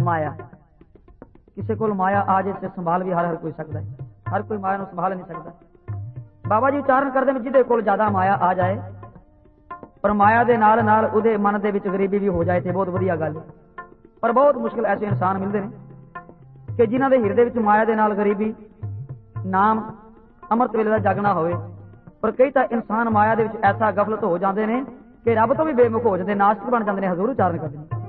ਮਾਇਆ। ਕਿਸੇ ਕੋਲ ਮਾਇਆ ਆ ਜੇ ਤੇ ਸੰਭਾਲ ਵੀ ਹਰ ਕੋਈ ਸਕਦਾ ਹੈ, ਹਰ ਕੋਈ ਮਾਇਆ ਨੂੰ ਸੰਭਾਲ ਨਹੀਂ ਸਕਦਾ। ਬਾਬਾ ਜੀ ਉਚਾਰਨ ਕਰਦੇ ਨੇ ਜਿਹਦੇ ਕੋਲ ਜ਼ਿਆਦਾ ਮਾਇਆ ਆ ਜਾਏ ਪਰ ਮਾਇਆ ਦੇ ਨਾਲ ਨਾਲ ਉਹਦੇ ਮਨ ਦੇ ਵਿੱਚ ਗਰੀਬੀ ਵੀ ਹੋ ਜਾਏ ਤੇ ਬਹੁਤ ਵਧੀਆ ਗੱਲ ਹੈ। ਪਰ ਬਹੁਤ ਮੁਸ਼ਕਿਲ ਐਸੇ ਇਨਸਾਨ ਮਿਲਦੇ ਨੇ ਕਿ ਜਿਨ੍ਹਾਂ ਦੇ ਹਿਰਦੇ ਵਿੱਚ ਮਾਇਆ ਦੇ ਨਾਲ ਗਰੀਬੀ, ਨਾਮ, ਅੰਮ੍ਰਿਤ ਵੇਲੇ ਦਾ ਜਾਗਣਾ ਹੋਵੇ। ਪਰ ਕਈ ਤਾਂ ਇਨਸਾਨ ਮਾਇਆ ਦੇ ਵਿੱਚ ਐਸਾ ਗਫਲਤ ਹੋ ਜਾਂਦੇ ਨੇ ਕਿ ਰੱਬ ਤੋਂ ਵੀ ਬੇਮੁਖ ਹੋ ਜਾਂਦੇ, ਨਾਸਤਿਕ ਬਣ ਜਾਂਦੇ ਨੇ। ਹਜ਼ੂਰ ਉਚਾਰਨ ਕਰਦੇ ਨੇ